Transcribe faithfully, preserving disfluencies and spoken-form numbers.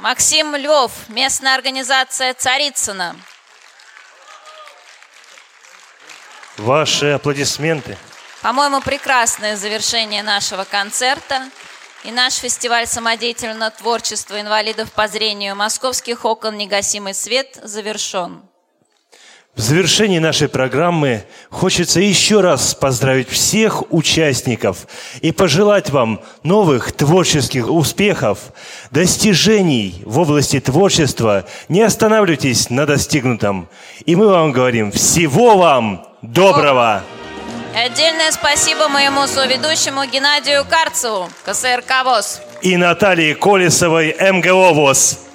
Максим Львов, местная организация Царицына. Ваши аплодисменты. По-моему, прекрасное завершение нашего концерта. И наш фестиваль самодеятельного творчества инвалидов по зрению «Московских окон. Негасимый свет» завершен. В завершении нашей программы хочется еще раз поздравить всех участников и пожелать вам новых творческих успехов, достижений в области творчества. Не останавливайтесь на достигнутом. И мы вам говорим всего вам доброго! И отдельное спасибо моему соведущему Геннадию Карцеву, ка эс эр ка ВОС. И Наталье Колесовой, эм гэ о ВОС.